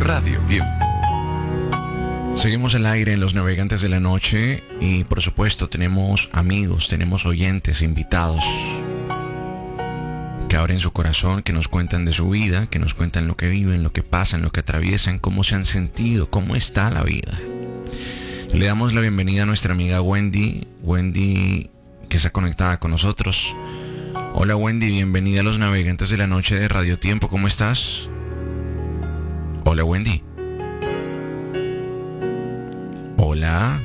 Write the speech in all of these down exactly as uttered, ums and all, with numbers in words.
Radio Tiempo. Seguimos al aire en Los Navegantes de la Noche y por supuesto tenemos amigos, tenemos oyentes, invitados que abren su corazón, que nos cuentan de su vida, que nos cuentan lo que viven, lo que pasan, lo que atraviesan, cómo se han sentido, cómo está la vida. Le damos la bienvenida a nuestra amiga Wendy, Wendy que está conectada con nosotros. Hola Wendy, bienvenida a Los Navegantes de la Noche de Radio Tiempo, ¿cómo estás? Hola Wendy. Hola.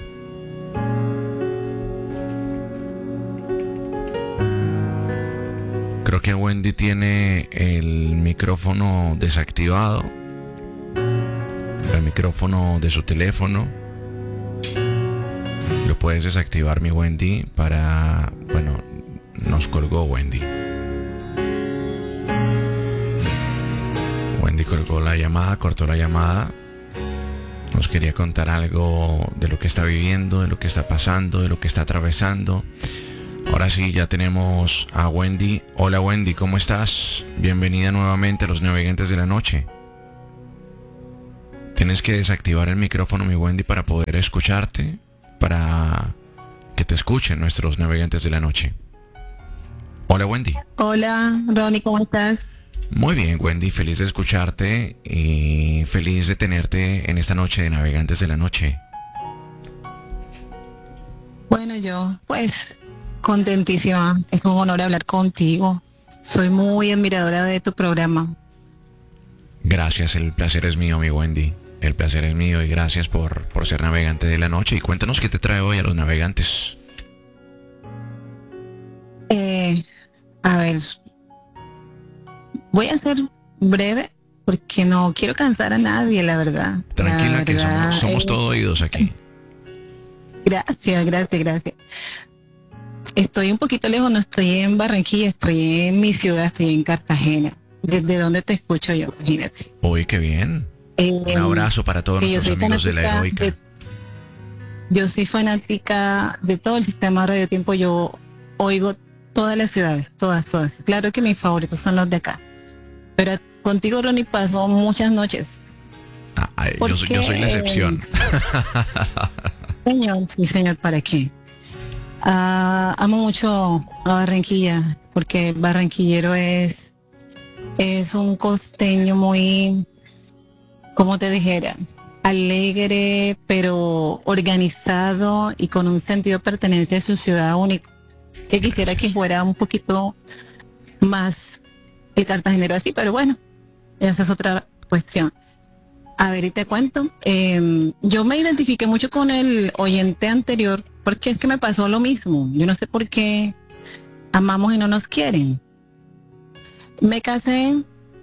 Creo que Wendy tiene el micrófono desactivado. El micrófono de su teléfono. Lo puedes desactivar, mi Wendy, para... Bueno, nos colgó Wendy. Wendy colgó la llamada, cortó la llamada. Nos quería contar algo de lo que está viviendo, de lo que está pasando, de lo que está atravesando. Ahora sí, ya tenemos a Wendy. Hola Wendy, ¿cómo estás? Bienvenida nuevamente a Los Navegantes de la Noche. Tienes que desactivar el micrófono, mi Wendy, para poder escucharte, para que te escuchen nuestros Navegantes de la Noche. Hola Wendy. Hola Ronnie, ¿cómo estás? Muy bien, Wendy, feliz de escucharte y feliz de tenerte en esta noche de Navegantes de la Noche. Bueno, yo pues contentísima, es un honor hablar contigo. Soy muy admiradora de tu programa. Gracias, el placer es mío, mi Wendy. El placer es mío y gracias por, por ser navegante de la noche. Y cuéntanos qué te trae hoy a los navegantes. Eh, a ver... Voy a ser breve porque no quiero cansar a nadie, la verdad. Tranquila, la que verdad, somos, somos eh, todo oídos aquí. Gracias, gracias, gracias. Estoy un poquito lejos, no estoy en Barranquilla, estoy en mi ciudad, estoy en Cartagena. ¿Desde donde te escucho yo? Imagínate. Uy, qué bien. Eh, Un abrazo para todos sí, nuestros amigos de la Heroica. De, yo soy fanática de todo el sistema Radio Tiempo, yo oigo todas las ciudades, todas, todas. Claro que mis favoritos son los de acá. Pero contigo, Ronnie, pasó muchas noches. Ah, ay, yo, soy, yo soy la excepción. Señor, sí, señor, ¿para qué? Uh, amo mucho a Barranquilla, porque barranquillero es, es un costeño muy, como te dijera, alegre, pero organizado y con un sentido de pertenencia a su ciudad único. Que quisiera que fuera un poquito más el cartagenero así, pero bueno, esa es otra cuestión. A ver, y te cuento, eh, yo me identifiqué mucho con el oyente anterior, porque es que me pasó lo mismo. Yo no sé por qué amamos y no nos quieren. Me casé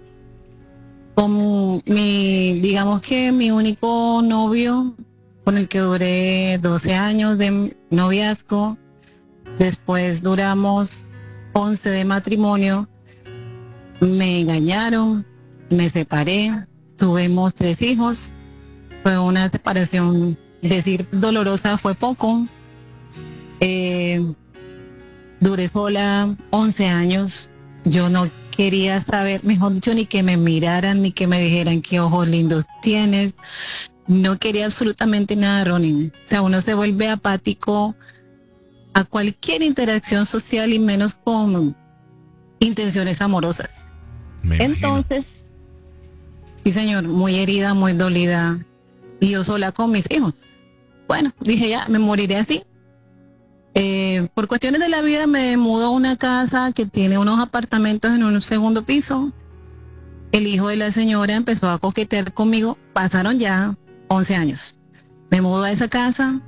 con mi, digamos que mi único novio, con el que duré doce años de noviazgo. Después duramos once de matrimonio. Me engañaron, me separé, tuvimos tres hijos. Fue una separación, decir dolorosa fue poco. Eh, duré sola once años. Yo no quería saber, mejor dicho, ni que me miraran, ni que me dijeran qué ojos lindos tienes. No quería absolutamente nada, Ronnie. O sea, uno se vuelve apático a cualquier interacción social y menos con intenciones amorosas. Me Entonces, imagino. Sí señor, muy herida, muy dolida, y yo sola con mis hijos. Bueno, dije ya, me moriré así. Eh, por cuestiones de la vida me mudo a una casa que tiene unos apartamentos en un segundo piso. El hijo de la señora empezó a coquetear conmigo, pasaron ya once años. Me mudo a esa casa.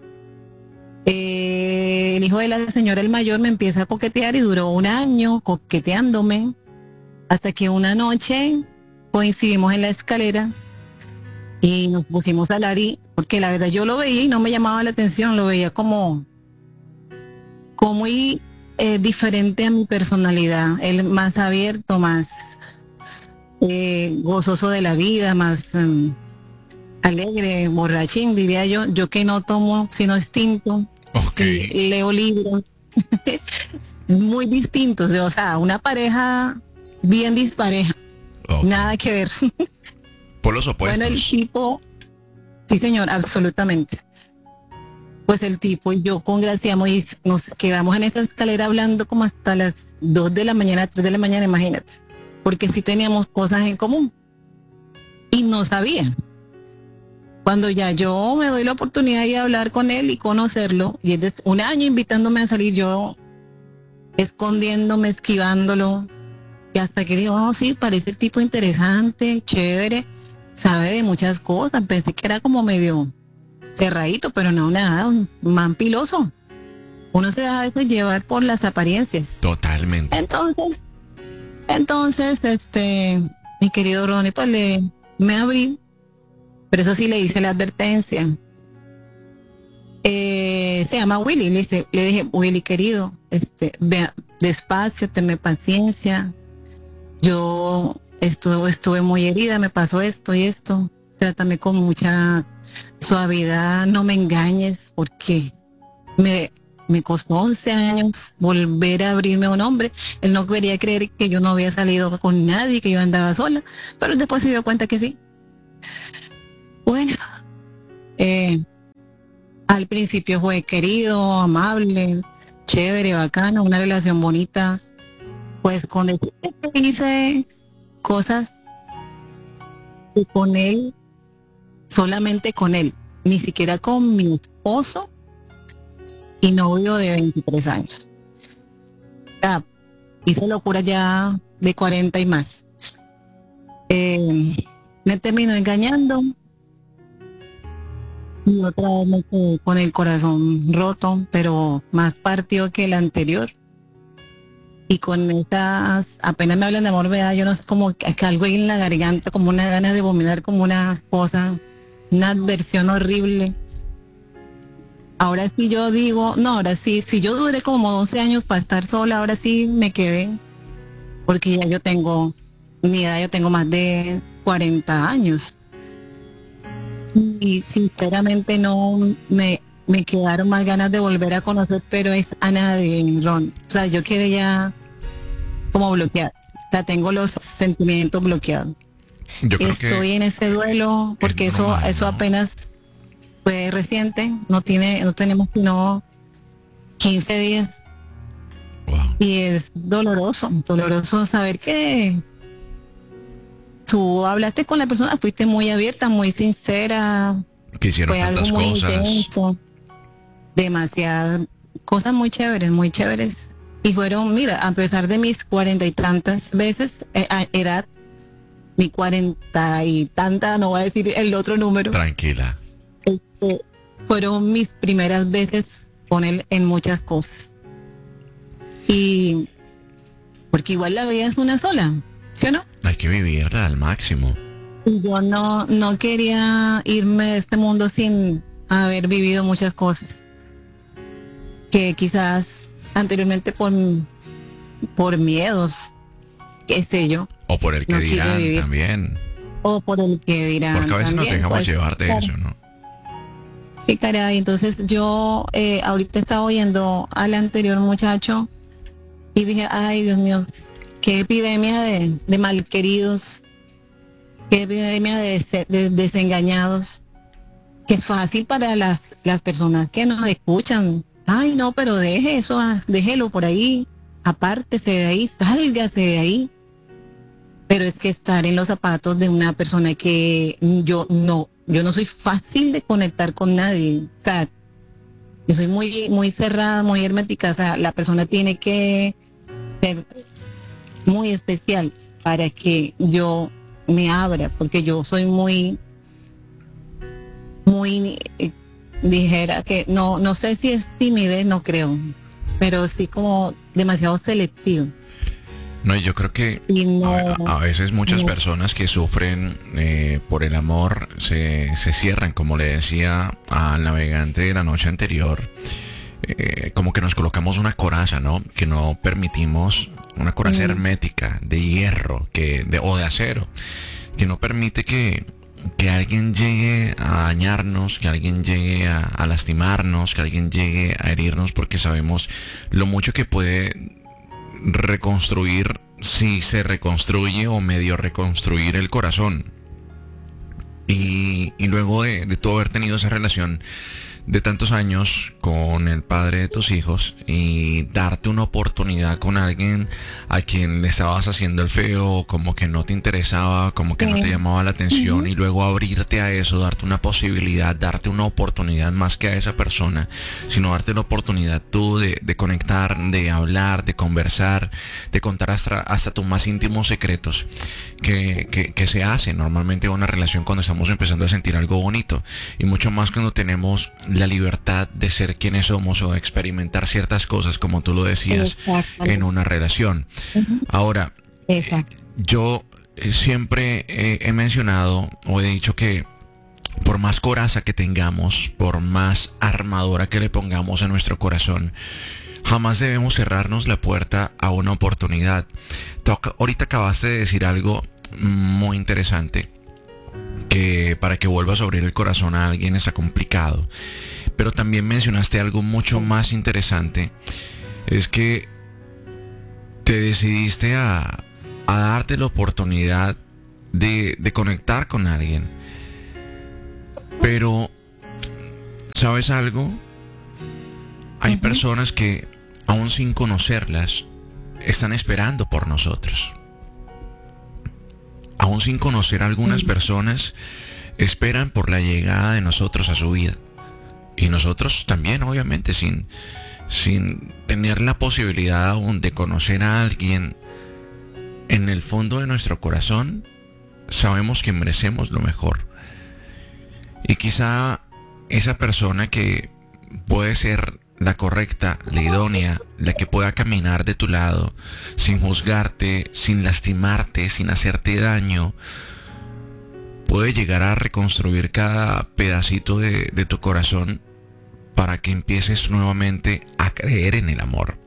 Eh, el hijo de la señora, el mayor, me empieza a coquetear y duró un año coqueteándome hasta que una noche coincidimos en la escalera y nos pusimos a hablar, y porque la verdad yo lo veía y no me llamaba la atención, lo veía como, como muy eh, diferente a mi personalidad, él más abierto, más eh, gozoso de la vida, más um, alegre, borrachín, diría yo, yo que no tomo sino instinto. Okay. Y leo libros muy distintos, o sea, una pareja bien dispareja, okay. Nada que ver. Por los opuestos. Bueno, el tipo, sí señor, absolutamente. Pues el tipo y yo congraciamos y nos quedamos en esa escalera hablando como hasta las dos de la mañana, tres de la mañana, imagínate. Porque sí teníamos cosas en común. Y no sabía. Cuando ya yo me doy la oportunidad de hablar con él y conocerlo, y es de un año invitándome a salir, yo escondiéndome, esquivándolo, y hasta que digo, oh sí, parece el tipo interesante, chévere, sabe de muchas cosas. Pensé que era como medio cerradito, pero no, nada, un man piloso. Uno se deja a veces llevar por las apariencias. Totalmente. Entonces, entonces, este, mi querido Ronnie, pues le, me abrí, pero eso sí le hice la advertencia. Eh, se llama Willy, le, hice, le dije, Willy querido, este, vea, despacio, tenme paciencia. Yo estuve, estuve muy herida, me pasó esto y esto. Trátame con mucha suavidad, no me engañes, porque me, me costó once años volver a abrirme a un hombre. Él no quería creer que yo no había salido con nadie, que yo andaba sola, pero después se dio cuenta que sí. Bueno, eh, al principio fue querido, amable, chévere, bacano, una relación bonita. Pues con él hice cosas y con él, solamente con él, ni siquiera con mi esposo y novio de veintitrés años. Ya, hice locura ya de cuarenta y más. Eh, me terminó engañando. Y otra vez me quedé con el corazón roto, pero más partido que el anterior. Y con esas, apenas me hablan de amor, ¿verdad? Yo no sé, como que, que algo ahí en la garganta, como una gana de vomitar, como una cosa, una adversión horrible. Ahora sí yo digo, no, ahora sí, si yo duré como doce años para estar sola, ahora sí me quedé, porque ya yo tengo, mi edad, yo tengo más de cuarenta años. Y sinceramente no me, me quedaron más ganas de volver a conocer, pero es a nadie, Ron. O sea, yo quedé ya como bloqueada. O sea, tengo los sentimientos bloqueados. Yo creo Estoy que en ese duelo porque es eso normal, eso ¿no? apenas fue reciente. No tiene, no tenemos sino quince días. Wow. Y es doloroso, doloroso saber que tú hablaste con la persona, fuiste muy abierta, muy sincera, Que hicieron fue algo tantas muy cosas. intenso, demasiadas cosas muy chéveres, muy chéveres. Y fueron, mira, a pesar de mis cuarenta y tantas veces, eh, a edad, mi cuarenta y tanta, no voy a decir el otro número, Tranquila. este, fueron mis primeras veces con él en muchas cosas. Y porque igual la vida es una sola, ¿sí o no? Hay que vivirla al máximo. Y yo no, no quería irme de este mundo sin haber vivido muchas cosas que quizás anteriormente por, por miedos, qué sé yo, O por el que No quiere dirán vivir. también. o por el que dirán. Porque a veces nos también, dejamos pues, llevar de claro. eso, ¿no? Sí, caray, entonces yo eh, ahorita estaba oyendo al anterior muchacho y dije, ay Dios mío, qué epidemia de, de malqueridos, qué epidemia de, dese- de desengañados, que es fácil para las, las personas que nos escuchan. Ay no, pero deje eso, ah, déjelo por ahí, apártese de ahí, sálgase de ahí. Pero es que estar en los zapatos de una persona que yo no, yo no soy fácil de conectar con nadie. O sea, yo soy muy, muy cerrada, muy hermética. O sea, la persona tiene que ser muy especial para que yo me abra, porque yo soy muy, muy eh, ligera, que no, no sé si es timidez, no creo, pero sí como demasiado selectivo. No, y yo creo que Y no, a, a veces muchas no. personas que sufren eh, por el amor se, se cierran, como le decía al navegante de la noche anterior, eh, como que nos colocamos una coraza, ¿no? Que no permitimos, una coraza Mm. hermética de hierro que, de, o de acero, que no permite que, que alguien llegue a dañarnos, que alguien llegue a, a lastimarnos, que alguien llegue a herirnos, porque sabemos lo mucho que puede reconstruir, si se reconstruye o medio reconstruir el corazón. Y, y luego de, de tú haber tenido esa relación de tantos años con el padre de tus hijos y darte una oportunidad con alguien a quien le estabas haciendo el feo, como que no te interesaba, como que Sí. no te llamaba la atención, Ujú. y luego abrirte a eso, darte una posibilidad, darte una oportunidad más que a esa persona, sino darte la oportunidad tú de, de conectar, de hablar, de conversar, de contar hasta, hasta tus más íntimos secretos, que, que, que se hace normalmente en una relación cuando estamos empezando a sentir algo bonito, y mucho más cuando tenemos la libertad de ser quienes somos o de experimentar ciertas cosas, como tú lo decías, Exactamente. en una relación. Ujú. Ahora, Exacto. yo eh, siempre eh, he mencionado o he dicho que por más coraza que tengamos, por más armadura que le pongamos a nuestro corazón, jamás debemos cerrarnos la puerta a una oportunidad. Tú ac- ahorita acabaste de decir algo muy interesante, que para que vuelvas a abrir el corazón a alguien está complicado. Pero también mencionaste algo mucho más interesante, es que te decidiste a, a darte la oportunidad de, de conectar con alguien. Pero, ¿sabes algo? Hay Ujú. personas que, aún sin conocerlas, están esperando por nosotros. Aún sin conocer a algunas Sí. personas, esperan por la llegada de nosotros a su vida. Y nosotros también, obviamente, sin, sin tener la posibilidad aún de conocer a alguien, en el fondo de nuestro corazón, sabemos que merecemos lo mejor. Y quizá esa persona que puede ser la correcta, la idónea, la que pueda caminar de tu lado, sin juzgarte, sin lastimarte, sin hacerte daño, puede llegar a reconstruir cada pedacito de, de tu corazón para que empieces nuevamente a creer en el amor.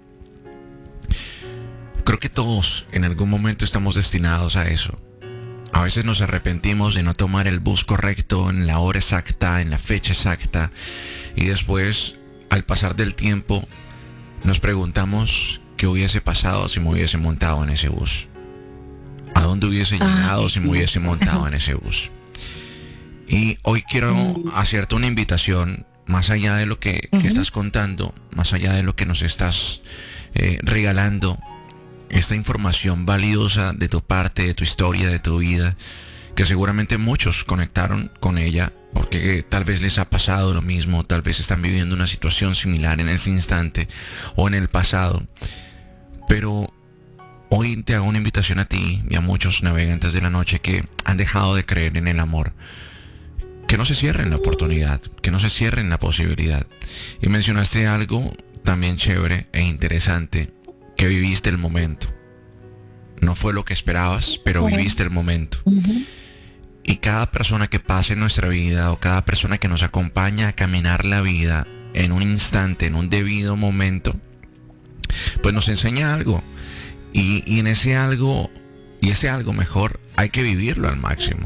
Creo que todos en algún momento estamos destinados a eso. A veces nos arrepentimos de no tomar el bus correcto en la hora exacta, en la fecha exacta, y después, al pasar del tiempo, nos preguntamos qué hubiese pasado si me hubiese montado en ese bus. ¿A dónde hubiese llegado Ay, si me sí. hubiese montado en ese bus? Y hoy quiero Mm. hacerte una invitación, más allá de lo que, que Ujú. estás contando, más allá de lo que nos estás eh, regalando, esta información valiosa de tu parte, de tu historia, de tu vida, que seguramente muchos conectaron con ella porque tal vez les ha pasado lo mismo, tal vez están viviendo una situación similar en ese instante o en el pasado. Pero hoy te hago una invitación a ti y a muchos navegantes de la noche que han dejado de creer en el amor, que no se cierren la oportunidad, que no se cierren la posibilidad. Y mencionaste algo también chévere e interesante, que viviste el momento. No fue lo que esperabas, pero Sí. viviste el momento. Ujú. Y cada persona que pase en nuestra vida o cada persona que nos acompaña a caminar la vida en un instante, en un debido momento, pues nos enseña algo. Y, y en ese algo, y ese algo mejor, hay que vivirlo al máximo.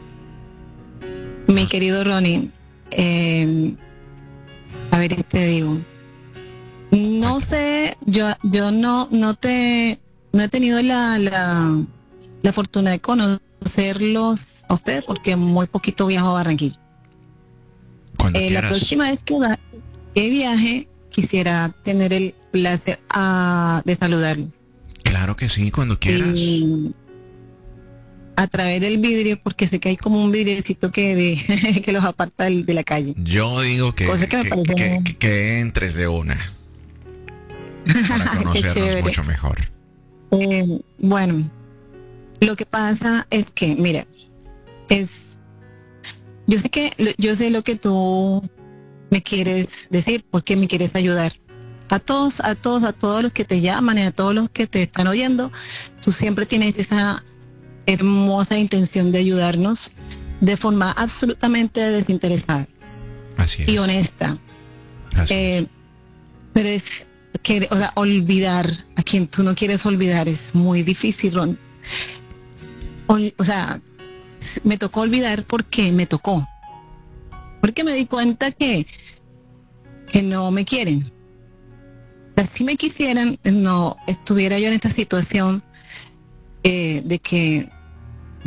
Mi querido Ronnie, eh, a ver qué te digo. No Cuéntame. sé, yo, yo no, no te, no he tenido la, la, la fortuna de conocerlos a ustedes porque muy poquito viajo a Barranquilla. Cuando Eh, la quieras. próxima vez que, va- que viaje, quisiera tener el placer ah, de saludarlos. Claro que sí, cuando quieras. Y a través del vidrio, porque sé que hay como un vidriecito que, de, que los aparta del- de la calle. Yo digo que, Cosa que me que, parece que, que- que entres de una para qué conocernos chévere. mucho mejor. Eh, bueno, lo que pasa es que, mira, es, yo sé que, lo- yo sé lo que tú me quieres decir, porque me quieres ayudar. A todos, a todos, a todos los que te llaman y a todos los que te están oyendo, tú siempre tienes esa hermosa intención de ayudarnos de forma absolutamente desinteresada Así es. y honesta. Así es. Eh, pero es que, o sea, olvidar a quien tú no quieres olvidar es muy difícil, Ron. Ol- o sea, s- me tocó olvidar porque me tocó. Porque me di cuenta que, que no me quieren. O sea, si me quisieran, no estuviera yo en esta situación eh, de que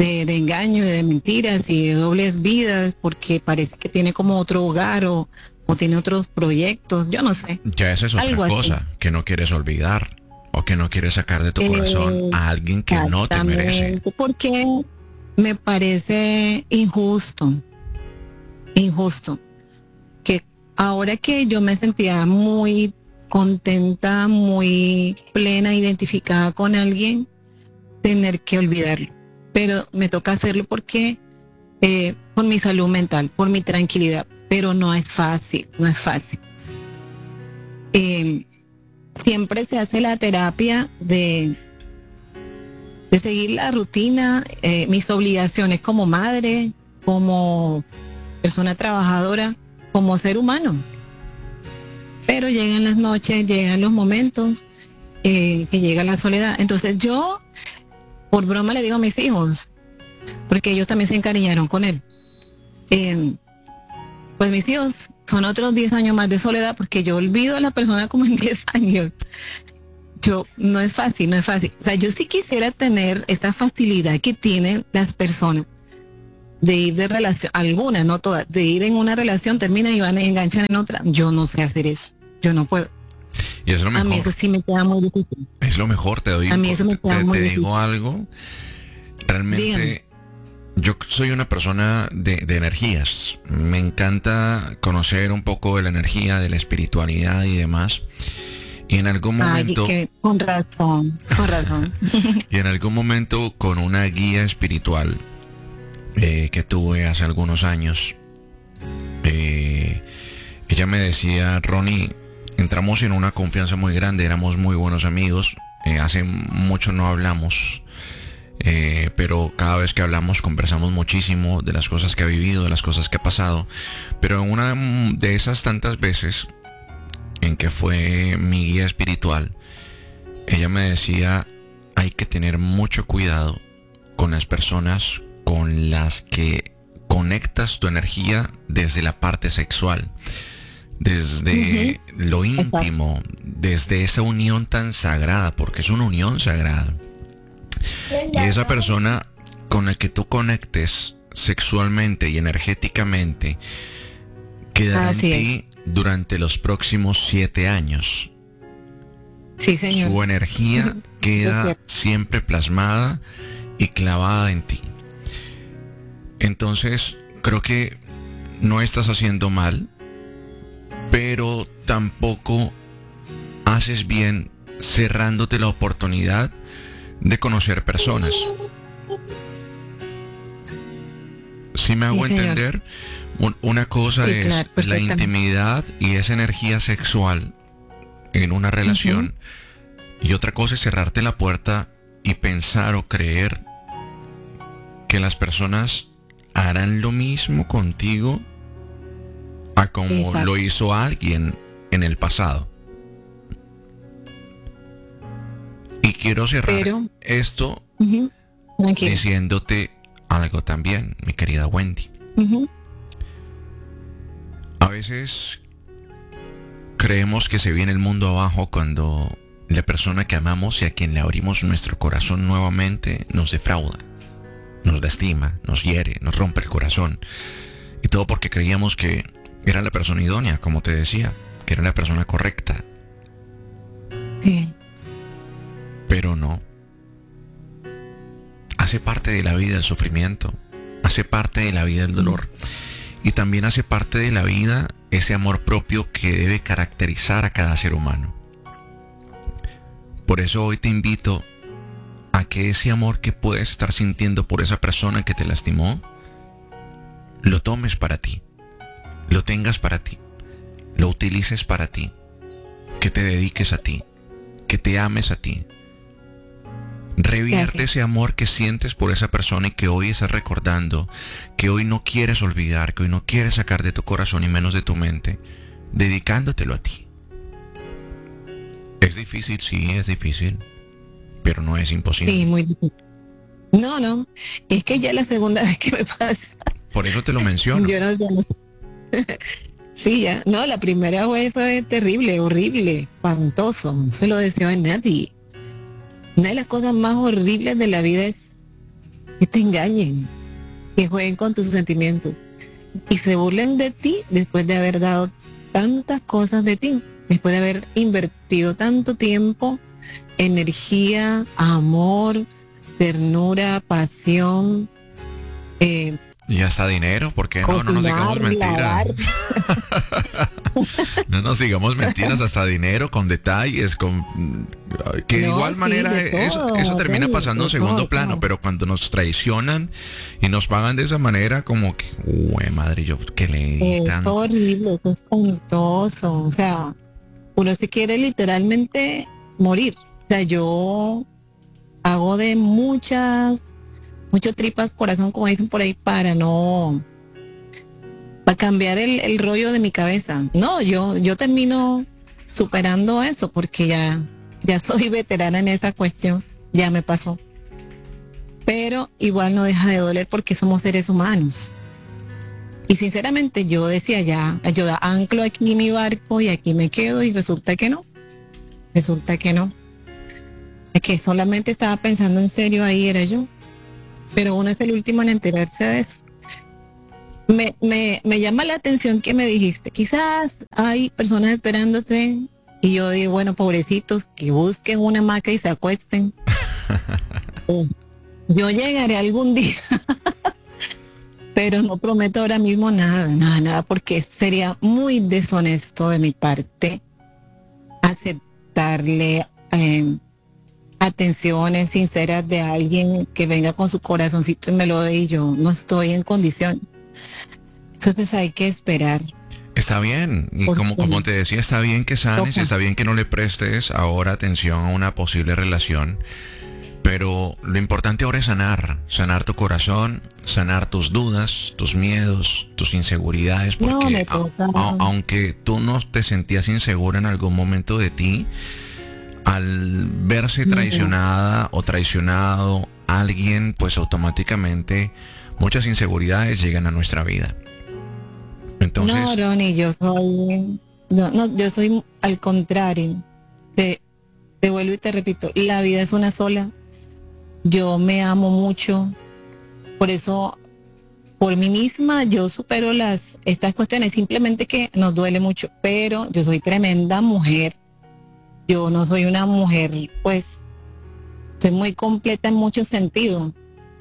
de, de engaño y de mentiras y de dobles vidas, porque parece que tiene como otro hogar o, o tiene otros proyectos, yo no sé. Ya esa es otra Algo cosa, así. que no quieres olvidar o que no quieres sacar de tu Eh, corazón a alguien que no te merece. Exactamente, porque me parece injusto, injusto, que ahora que yo me sentía muy contenta, muy plena, identificada con alguien, tener que olvidarlo. Pero me toca hacerlo porque eh, por mi salud mental, por mi tranquilidad, pero no es fácil, no es fácil. Eh, siempre se hace la terapia de, de seguir la rutina, eh, mis obligaciones como madre, como persona trabajadora, como ser humano. Pero llegan las noches, llegan los momentos, eh, que llega la soledad. Entonces yo, por broma, le digo a mis hijos, porque ellos también se encariñaron con él. Eh, pues mis hijos son otros diez años más de soledad, porque yo olvido a la persona como en diez años. Yo, no es fácil, no es fácil. O sea, yo sí quisiera tener esa facilidad que tienen las personas de ir de relación, algunas, no todas, de ir en una relación, terminan y van a enganchar en otra. Yo no sé hacer eso, yo no puedo. Y es lo mejor. A mí eso sí me queda muy difícil. Es lo mejor, te doy. A mí eso me queda te, muy te difícil. digo algo. Realmente, Dígame. yo soy una persona de, de energías. Me encanta conocer un poco de la energía, de la espiritualidad y demás. Y en algún Ay, momento, que con razón, con razón. y en algún momento con una guía espiritual eh, que tuve hace algunos años, eh, ella me decía, Ronnie, entramos en una confianza muy grande, éramos muy buenos amigos, eh, hace mucho no hablamos, eh, pero cada vez que hablamos conversamos muchísimo de las cosas que ha vivido, de las cosas que ha pasado, pero en una de esas tantas veces en que fue mi guía espiritual, ella me decía, hay que tener mucho cuidado con las personas con las que conectas tu energía desde la parte sexual, desde uh-huh. lo íntimo, desde esa unión tan sagrada, porque es una unión sagrada. Y esa persona con la que tú conectes sexualmente y energéticamente quedará Así en ti durante los próximos siete años. Sí, señor. Su energía queda siempre plasmada y clavada en ti. Entonces, creo que no estás haciendo mal, pero tampoco haces bien cerrándote la oportunidad de conocer personas. ¿Sí me hago sí, entender? Una cosa sí, es claro, la intimidad y esa energía sexual en una relación, uh-huh. y otra cosa es cerrarte la puerta y pensar o creer que las personas harán lo mismo contigo a como Exacto. lo hizo alguien en el pasado. Y quiero cerrar Pero, esto uh-huh. diciéndote algo también, mi querida Wendy. Uh-huh. A veces creemos que se viene el mundo abajo cuando la persona que amamos y a quien le abrimos nuestro corazón nuevamente nos defrauda, nos lastima, nos hiere, nos rompe el corazón. Y todo porque creíamos que era la persona idónea, como te decía, que era la persona correcta. Sí. Pero no. Hace parte de la vida el sufrimiento, hace parte de la vida el dolor. Y también hace parte de la vida ese amor propio que debe caracterizar a cada ser humano. Por eso hoy te invito a que ese amor que puedes estar sintiendo por esa persona que te lastimó, lo tomes para ti, lo tengas para ti, lo utilices para ti, que te dediques a ti, que te ames a ti. Revierte ese amor que sientes por esa persona y que hoy estás recordando, que hoy no quieres olvidar, que hoy no quieres sacar de tu corazón y menos de tu mente, dedicándotelo a ti. Es difícil, sí, es difícil, pero no es imposible. Sí, muy difícil. No, no, es que ya es la segunda vez que me pasa. Por eso te lo menciono. Yo no, yo no. Sí, ya, no, la primera vez fue terrible, horrible, espantoso, no se lo deseo a nadie. Una de las cosas más horribles de la vida es que te engañen, que jueguen con tus sentimientos y se burlen de ti después de haber dado tantas cosas de ti, después de haber invertido tanto tiempo, energía, amor, ternura, pasión, eh, y hasta dinero, porque no, no nos digamos mentiras. No nos digamos mentiras, hasta dinero, con detalles, con que de no, igual sí, manera de todo, eso, eso termina pasando en segundo todo, plano, todo. Pero cuando nos traicionan y nos pagan de esa manera, como que, uy, madre, yo que le es tan... horrible, eso es puntoso, o sea, uno se quiere literalmente morir. O sea, yo hago de muchas mucho tripas corazón, como dicen por ahí, para no, para cambiar el, el rollo de mi cabeza. No, yo, yo termino superando eso porque ya, ya soy veterana en esa cuestión, ya me pasó. Pero igual no deja de doler porque somos seres humanos. Y sinceramente yo decía ya, yo anclo aquí mi barco y aquí me quedo y resulta que no, resulta que no. Es que solamente estaba pensando en serio, ahí era yo. Pero uno es el último en enterarse de eso. Me, me, me llama la atención que me dijiste, quizás hay personas esperándote, y yo digo, bueno, pobrecitos, que busquen una hamaca y se acuesten. eh, yo llegaré algún día, pero no prometo ahora mismo nada, nada, nada, porque sería muy deshonesto de mi parte aceptarle eh, atenciones sinceras de alguien que venga con su corazoncito y me lo dé y yo no estoy en condición. Entonces hay que esperar. Está bien, y como, como te decía, está bien que sanes, está bien que no le prestes ahora atención a una posible relación, pero lo importante ahora es sanar, sanar tu corazón, sanar tus dudas, tus miedos, tus inseguridades, porque no, a, a, aunque tú no te sentías insegura en algún momento de ti, al verse traicionada o traicionado alguien, pues automáticamente muchas inseguridades llegan a nuestra vida. Entonces, no, Ronnie, yo soy, no, no, yo soy al contrario. Te, te vuelvo y te repito, la vida es una sola. Yo me amo mucho, por eso, por mí misma, yo supero las estas cuestiones. Simplemente que nos duele mucho, pero yo soy tremenda mujer. Yo no soy una mujer, pues, soy muy completa en muchos sentidos.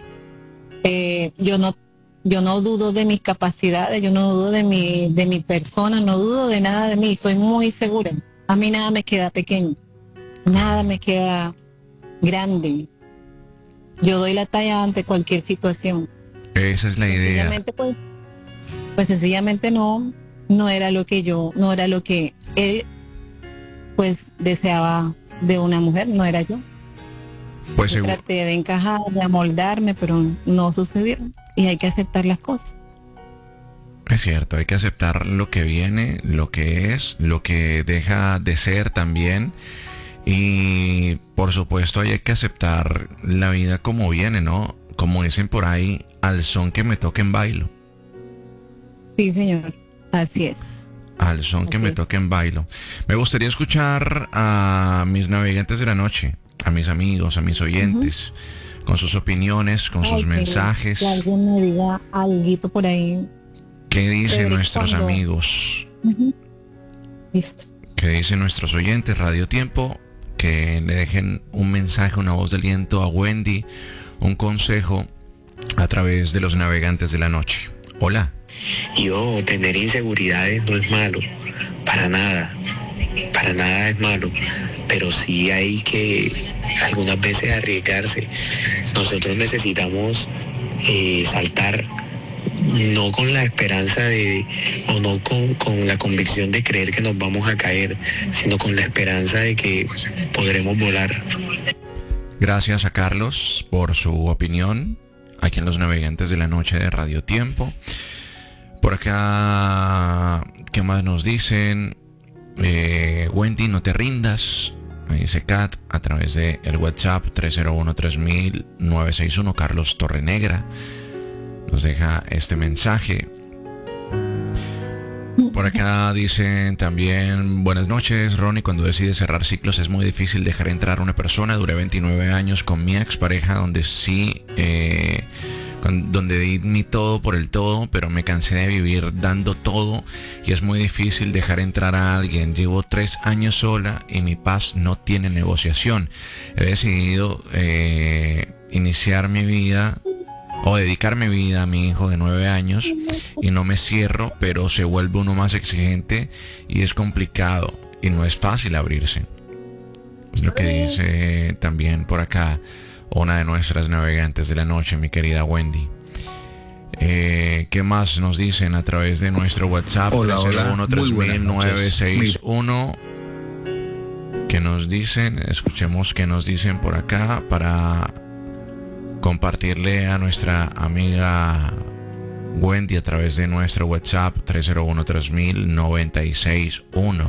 Eh, yo no, yo no dudo de mis capacidades, yo no dudo de mi, de mi persona, no dudo de nada de mí, soy muy segura. A mí nada me queda pequeño, nada me queda grande. Yo doy la talla ante cualquier situación. Esa es la idea. Pues, pues sencillamente no, no era lo que yo, no era lo que él pues deseaba de una mujer, no era yo. Pues yo traté de encajar, de amoldarme, pero no sucedió y hay que aceptar las cosas. Es cierto, hay que aceptar lo que viene, lo que es, lo que deja de ser también, y por supuesto hay que aceptar la vida como viene, ¿no? Como dicen por ahí, al son que me toquen bailo. Sí, señor, así es. Al son que me toquen bailo. Me gustaría escuchar a mis navegantes de la noche, a mis amigos, a mis oyentes, uh-huh. con sus opiniones, con Ay, sus mensajes. Que alguien me diga algo por ahí. ¿Qué dicen nuestros cuando... amigos? Uh-huh. Listo. ¿Qué dicen nuestros oyentes? Radio Tiempo, que le dejen un mensaje, una voz de aliento a Wendy, un consejo a través de los navegantes de la noche. Hola. Yo, tener inseguridades no es malo, para nada, para nada es malo, pero sí hay que algunas veces arriesgarse. Nosotros necesitamos eh, saltar, no con la esperanza de, o no con, con la convicción de creer que nos vamos a caer, sino con la esperanza de que podremos volar. Gracias a Carlos por su opinión, aquí en los Navegantes de la Noche de Radio Tiempo. Por acá, ¿qué más nos dicen? Eh, Wendy, no te rindas, me dice Kat, a través de el WhatsApp tres cero uno tres mil nueve seis uno. Carlos Torrenegra nos deja este mensaje. Por por acá dicen también, buenas noches, Ronnie. Cuando decides cerrar ciclos es muy difícil dejar entrar a una persona. Duré veintinueve años con mi expareja, donde sí, eh, con, donde di mi todo por el todo, pero me cansé de vivir dando todo y es muy difícil dejar entrar a alguien. Llevo tres años sola y mi paz no tiene negociación. He decidido eh, iniciar mi vida o dedicar mi vida a mi hijo de nueve años y no me cierro, pero se vuelve uno más exigente y es complicado y no es fácil abrirse. Es lo que dice también por acá una de nuestras navegantes de la noche, mi querida Wendy. Eh, ¿Qué más nos dicen a través de nuestro WhatsApp? Hola, tres cero uno, tres mil, nueve seis uno. ¿Qué nos dicen? Escuchemos qué nos dicen por acá para compartirle a nuestra amiga Wendy a través de nuestro WhatsApp tres cero uno, tres mil, nueve seis uno.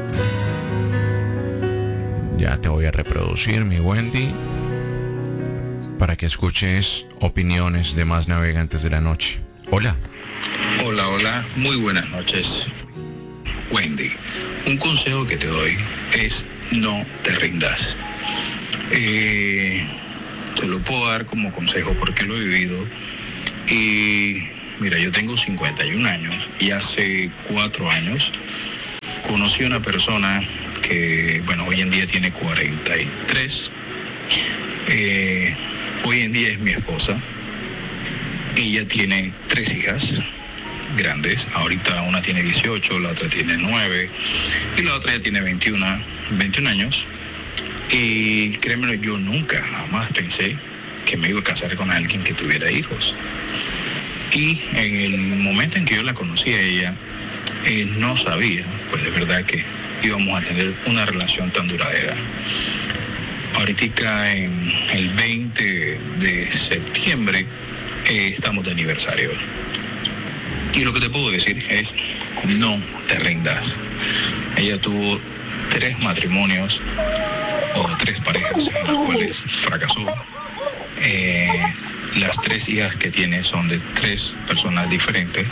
Ya te voy a reproducir, mi Wendy, para que escuches opiniones de más navegantes de la noche. Hola. Hola, hola, muy buenas noches. Wendy, un consejo que te doy es no te rindas. Eh... Te lo puedo dar como consejo porque lo he vivido. Y mira, yo tengo cincuenta y un años y hace cuatro años conocí a una persona que, bueno, hoy en día tiene cuarenta y tres. Eh, hoy en día es mi esposa. Ella tiene tres hijas grandes. Ahorita una tiene dieciocho, la otra tiene nueve y la otra ya tiene veintiuno, veintiún años. Y créemelo, yo nunca, jamás pensé que me iba a casar con alguien que tuviera hijos. Y en el momento en que yo la conocí a ella, eh, no sabía, pues de verdad que íbamos a tener una relación tan duradera. Ahorita en el veinte de septiembre eh, estamos de aniversario. Y lo que te puedo decir es, no te rindas. Ella tuvo tres matrimonios o tres parejas en las cuales fracasó. Eh, las tres hijas que tiene son de tres personas diferentes.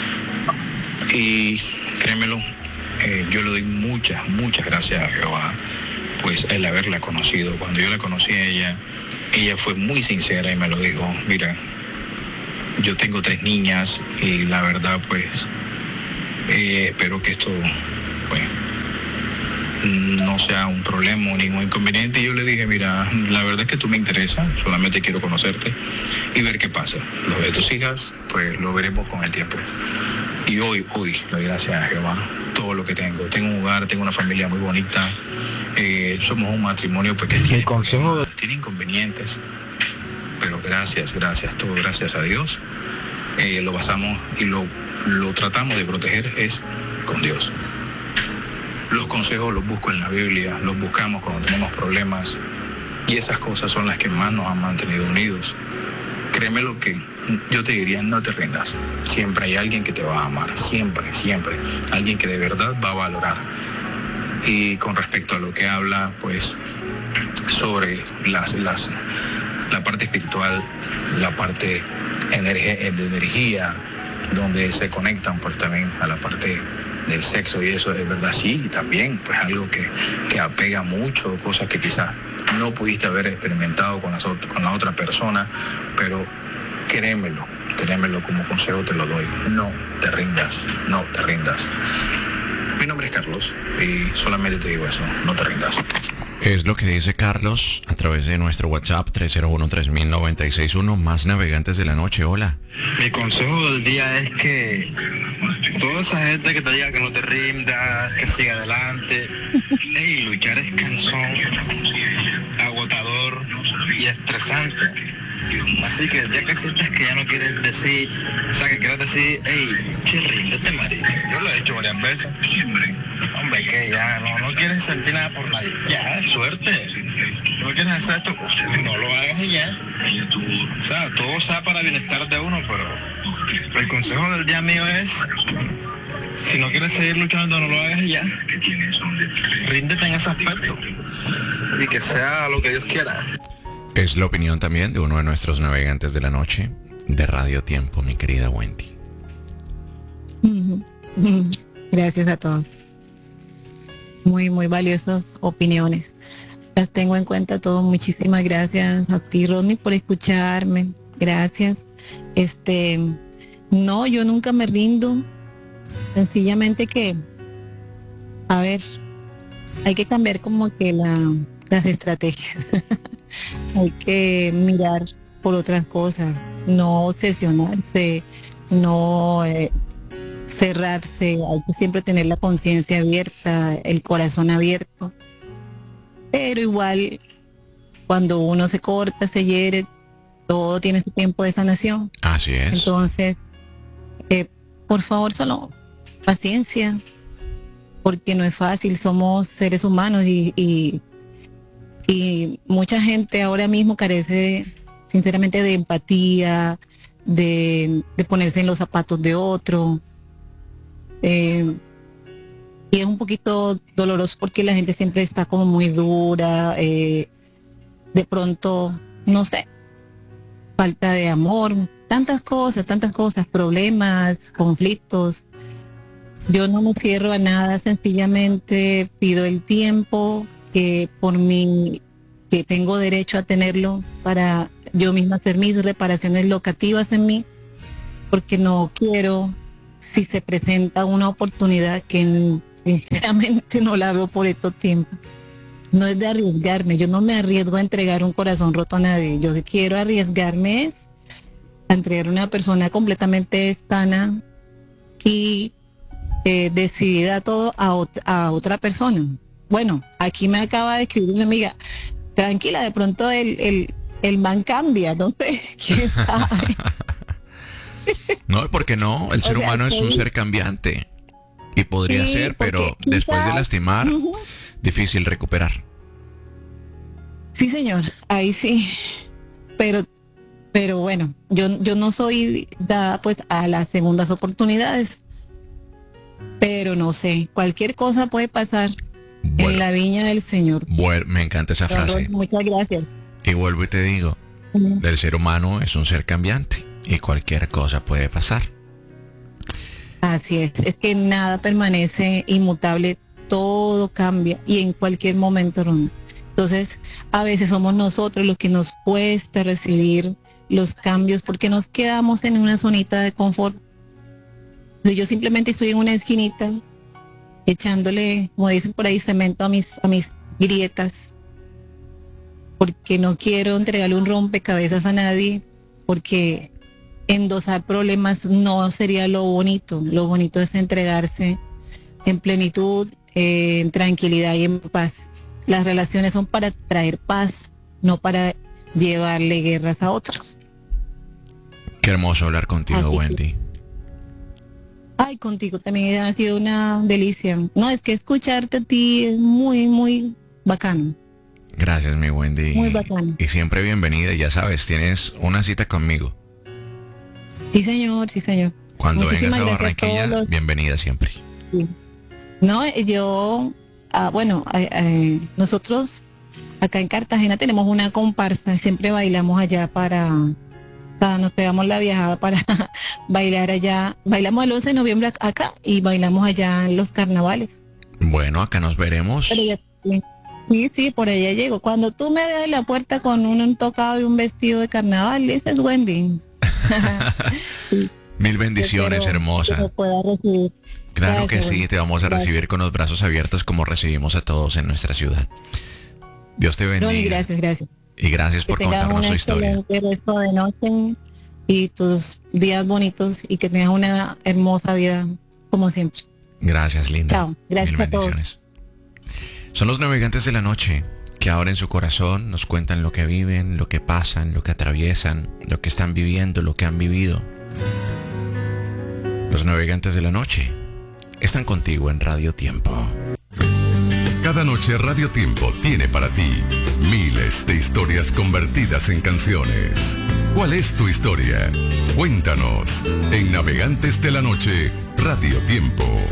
Y créemelo, eh, yo le doy muchas, muchas gracias a Jehová, pues el haberla conocido. Cuando yo la conocí a ella, ella fue muy sincera y me lo dijo, mira, yo tengo tres niñas y la verdad pues eh, espero que esto pues no sea un problema o ningún inconveniente. Y yo le dije, mira, la verdad es que tú me interesas, solamente quiero conocerte y ver qué pasa. Lo de tus hijas, pues lo veremos con el tiempo. Y hoy, hoy, le doy gracias a Jehová, todo lo que tengo. Tengo un hogar, tengo una familia muy bonita, eh, somos un matrimonio pues, que tiene, consejo... tiene inconvenientes, pero gracias, gracias, todo gracias a Dios. Eh, lo basamos y lo, lo tratamos de proteger es con Dios. Los consejos los busco en la Biblia, los buscamos cuando tenemos problemas y esas cosas son las que más nos han mantenido unidos. Créeme lo que yo te diría, no te rindas. Siempre hay alguien que te va a amar, siempre, siempre. Alguien que de verdad va a valorar. Y con respecto a lo que habla, pues, sobre las, las, la parte espiritual, la parte energe, de energía, donde se conectan pues también a la parte del sexo y eso es verdad, sí, y también pues algo que, que apega mucho, cosas que quizás no pudiste haber experimentado con, las, con la otra persona, pero créemelo, créemelo como consejo te lo doy, no te rindas, no te rindas. Mi nombre es Carlos y solamente te digo eso, no te rindas. Es lo que dice Carlos a través de nuestro WhatsApp tres cero uno, tres mil, nueve seis uno, más navegantes de la noche. Hola. Mi consejo del día es que toda esa gente que te diga que no te rindas, que siga adelante, hey, luchar es cansón, agotador y estresante. Así que ya que sientes que ya no quieres decir, o sea que quieres decir, hey, che, ríndete, marido. Yo lo he hecho varias veces. Hombre, que ya no, no quieres sentir nada por nadie. Ya, suerte. No quieres hacer esto, pues no lo hagas y ya. O sea, todo sea para bienestar de uno, pero el consejo del día mío es, si no quieres seguir luchando, no lo hagas y ya. Ríndete en ese aspecto. Y que sea lo que Dios quiera. Es la opinión también de uno de nuestros navegantes de la noche de Radio Tiempo, mi querida Wendy. Gracias a todos. Muy, muy valiosas opiniones. Las tengo en cuenta todos. Muchísimas gracias a ti, Rodney, por escucharme. Gracias. Este, no, yo nunca me rindo. Sencillamente que, a ver, hay que cambiar como que la, las estrategias. Hay que mirar por otras cosas, no obsesionarse, no eh, cerrarse. Hay que siempre tener la conciencia abierta, el corazón abierto. Pero igual, cuando uno se corta, se hiere, todo tiene su tiempo de sanación. Así es. Entonces, eh, por favor, solo paciencia, porque no es fácil, somos seres humanos y, y, y mucha gente ahora mismo carece, sinceramente, de empatía, de, de ponerse en los zapatos de otro. Eh, y es un poquito doloroso porque la gente siempre está como muy dura, eh, de pronto, no sé, falta de amor, tantas cosas, tantas cosas, problemas, conflictos. Yo no me cierro a nada, sencillamente pido el tiempo que por mí, que tengo derecho a tenerlo para yo misma hacer mis reparaciones locativas en mí, porque no quiero, si se presenta una oportunidad que sinceramente no la veo por estos tiempos, no es de arriesgarme. Yo no me arriesgo a entregar un corazón roto a nadie. Yo quiero arriesgarme es a entregar a una persona completamente sana y eh, decidida a todo a, ot- a otra persona. Bueno, aquí me acaba de escribir una amiga, tranquila, de pronto el, el, el man cambia, no sé, quién sabe. No, porque no, el O ser sea, humano es un sí. ser cambiante. Y podría Sí, ser, pero porque después de quizás- lastimar, Ujú. difícil recuperar. Sí, señor, ahí sí. Pero, pero bueno, yo, yo no soy dada pues a las segundas oportunidades. Pero no sé, cualquier cosa puede pasar en Bueno, la viña del Señor. vuel- me encanta esa Don frase. Ron, muchas gracias. Y vuelvo y te digo, Ujú. el ser humano es un ser cambiante y cualquier cosa puede pasar. Así es, es que nada permanece inmutable, todo cambia y en cualquier momento, Ron. Entonces, a veces somos nosotros los que nos cuesta recibir los cambios porque nos quedamos en una zonita de confort. Entonces, yo simplemente estoy en una esquinita echándole, como dicen por ahí, cemento a mis, a mis grietas, porque no quiero entregarle un rompecabezas a nadie, porque endosar problemas no sería lo bonito. Lo bonito es entregarse en plenitud, eh, en tranquilidad y en paz. Las relaciones son para traer paz, no para llevarle guerras a otros. Qué hermoso hablar contigo, Así que- Wendy. Ay, contigo también ha sido una delicia. No, es que escucharte a ti es muy, muy bacano. Gracias, mi Wendy. Muy bacano. Y siempre bienvenida, ya sabes, tienes una cita conmigo. Sí, señor, sí, señor. Cuando Muchísimas vengas a gracias a Barranquilla, todos los- bienvenida siempre. Sí. No, eh, yo, ah, bueno, eh, eh, nosotros acá en Cartagena tenemos una comparsa, siempre bailamos allá para, para- nos pegamos la viajada para bailar allá, bailamos el once de noviembre ac- acá y bailamos allá en los carnavales. Bueno, acá nos veremos. Pero ya, sí, sí, por allá llego. Cuando tú me des la puerta con un, un tocado y un vestido de carnaval, esa es Wendy. Mil bendiciones, Espero hermosa. que me pueda recibir. Claro que Gracias, sí, Wendy. te vamos a Gracias. recibir con los brazos abiertos como recibimos a todos en nuestra ciudad. Dios te bendiga. Ronnie, gracias, gracias. Y gracias Que por tengas contarnos un tu historia. excelente resto de noche y tus días bonitos y que tengas una hermosa vida como siempre. Gracias, linda. Chao. Gracias Mil a todos. bendiciones. Son los navegantes de la noche que abren su corazón, nos cuentan lo que viven, lo que pasan, lo que atraviesan, lo que están viviendo, lo que han vivido. Los navegantes de la noche están contigo en Radio Tiempo. Cada noche Radio Tiempo tiene para ti miles de historias convertidas en canciones. ¿Cuál es tu historia? Cuéntanos en Navegantes de la Noche, Radio Tiempo.